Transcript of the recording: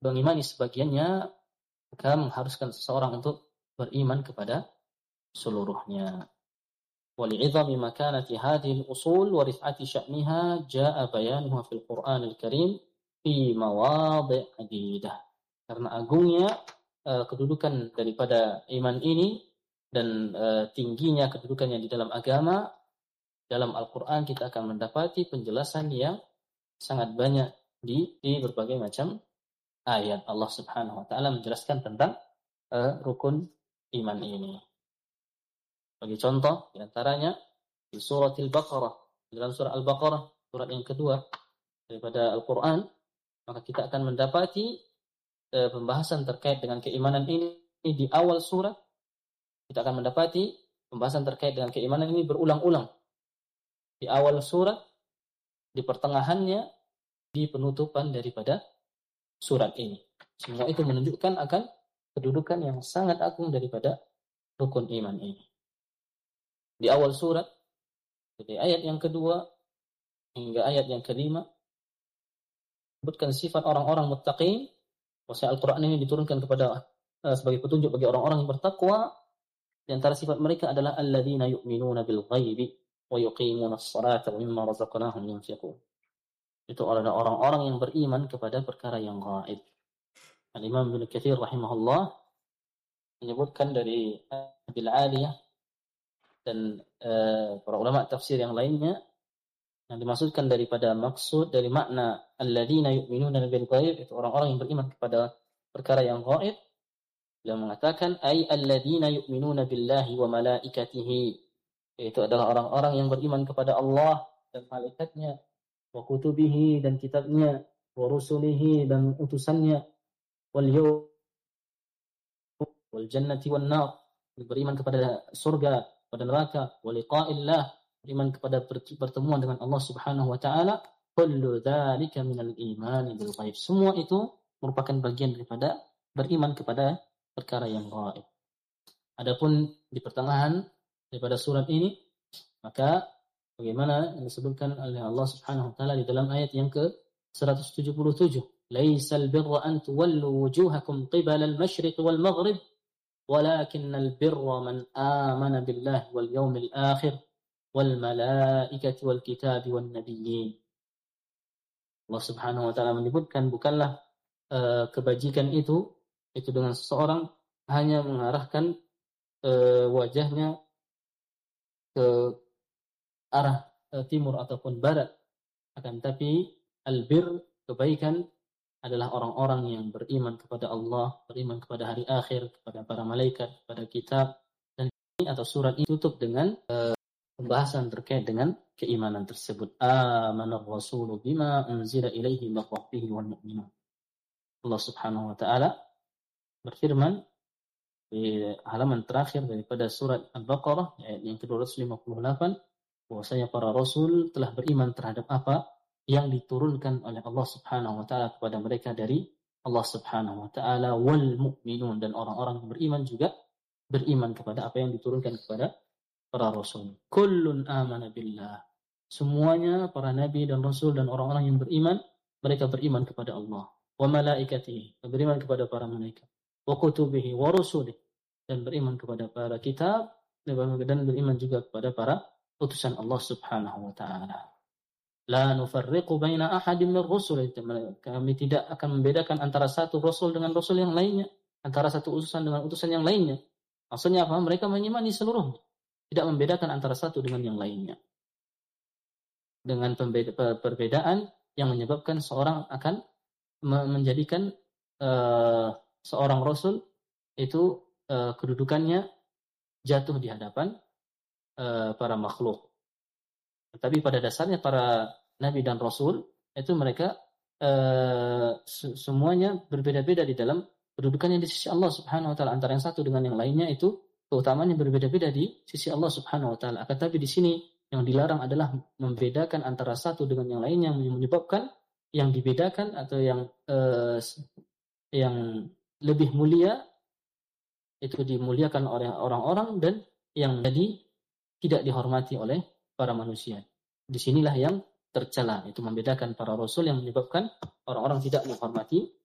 mengimani sebagiannya, maka mengharuskan seseorang untuk beriman kepada seluruhnya. ولعظم مكانة هذه الأصول ورفعة شأنها جاء بيانها في القرآن الكريم في مواضع عديدة. Karena agungnya kedudukan daripada iman ini dan tingginya kedudukannya di dalam agama, dalam Al-Quran kita akan mendapati penjelasan yang sangat banyak di berbagai macam ayat. Allah Subhanahu wa taala menjelaskan tentang rukun iman ini. Bagi contoh, di antaranya di surat Al-Baqarah, dalam surah Al-Baqarah, surat yang kedua daripada Al-Quran, maka kita akan mendapati pembahasan terkait dengan keimanan ini di awal surat. Kita akan mendapati pembahasan terkait dengan keimanan ini berulang-ulang. Di awal surat, di pertengahannya, di penutupan daripada surat ini. Semua itu menunjukkan akan kedudukan yang sangat agung daripada rukun iman ini. Di awal surat, dari ayat yang kedua hingga ayat yang kelima, sebutkan sifat orang-orang muttaqin. Bahwa Al-Quran ini diturunkan kepada sebagai petunjuk bagi orang-orang yang bertakwa. Di antara sifat mereka adalah alladzina yu'minuna bil ghaibi wa yuqimuna as-salata wa mimma razaqnahum yunfiqun. Itu adalah orang-orang yang beriman kepada perkara yang gaib. Al-Imam Ibnu Katsir rahimahullah menyebutkan dari Abil Aliyah dan para ulama tafsir yang lainnya, yang dimaksudkan daripada maksud dari makna alladzina yu'minuna bil ghaib, itu orang-orang yang beriman kepada perkara yang gaib. Beliau mengatakan ay alladzina yu'minuna billahi wa malaikatihi, itu adalah orang-orang yang beriman kepada Allah dan malaikatnya, wa kutubihi dan kitabnya, wa rusulihi dan utusannya, wal yawm wal jannati wan nar, beriman kepada surga, pada neraka, wa liqa'illah, beriman kepada pertemuan dengan Allah Subhanahu wa taala. Kullu dzalika minal iman bil ghaib. Semua itu merupakan bagian daripada beriman kepada perkara yang gaib. Adapun di pertengahan daripada surat ini, maka bagaimana yang disebutkan oleh Allah Subhanahu wa taala di dalam ayat yang ke-177, laisal birra an tuwallu wujuhakum qibala al-masyriq wal maghrib walakinnal birra man amana billahi wal yawmil akhir wal malaikati wal kitabi wan nabiyyin. Allah Subhanahu wa taala menyebutkan bukanlah kebajikan itu dengan seseorang hanya mengarahkan wajahnya ke arah timur ataupun barat, akan tapi albir, kebaikan, adalah orang-orang yang beriman kepada Allah, beriman kepada hari akhir, kepada para malaikat, kepada kitab. Dan ini atau surat ini tutup dengan pembahasan terkait dengan keimanan tersebut. Amanar rasulu bima unzila ilaihi min rabbih wal mu'minun. Allah Subhanahu wa taala berfirman di halaman terakhir daripada surat Al-Baqarah ayat yang ke-258, bahwasanya para rasul telah beriman terhadap apa yang diturunkan oleh Allah Subhanahu wa taala kepada mereka dari Allah Subhanahu wa taala, wal mu'minun, dan orang-orang yang beriman juga beriman kepada apa yang diturunkan kepada para rasul. Kullun amana billah. Semuanya para nabi dan rasul dan orang-orang yang beriman, mereka beriman kepada Allah. Wa malaikatihi, beriman kepada para malaikat. Wa kutubihi wa rusulihi, dan beriman kepada para kitab, dan beriman juga kepada para utusan Allah Subhanahu wa taala. La nufarriqu baina ahadin min rusul. Kami tidak akan membedakan antara satu rasul dengan rasul yang lainnya, antara satu utusan dengan utusan yang lainnya. Maksudnya apa? Mereka mengimani seluruhnya, tidak membedakan antara satu dengan yang lainnya. Dengan perbedaan yang menyebabkan seorang akan menjadikan seorang rasul itu kedudukannya jatuh di hadapan para makhluk. Tapi pada dasarnya para nabi dan rasul itu mereka semuanya berbeda-beda di dalam kedudukannya di sisi Allah Subhanahu wa taala. Antara yang satu dengan yang lainnya itu keutamaannya berbeda-beda di sisi Allah Subhanahu wa taala. Akan tapi di sini yang dilarang adalah membedakan antara satu dengan yang lainnya, yang menyebabkan yang dibedakan atau yang lebih mulia itu dimuliakan oleh orang-orang, dan yang jadi tidak dihormati oleh para manusia. Disinilah yang tercela, itu membedakan para rasul yang menyebabkan orang-orang tidak menghormati